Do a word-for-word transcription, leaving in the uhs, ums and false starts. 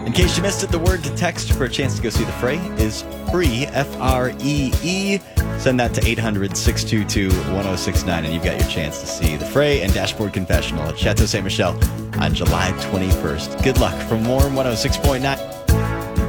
In case you missed it, the word to text for a chance to go see the Fray is free, F R E E. Send that to eight hundred, six two two, one oh six nine, and you've got your chance to see the Fray and Dashboard Confessional at Chateau Saint Michelle on July twenty-first. Good luck from Warm one oh six point nine.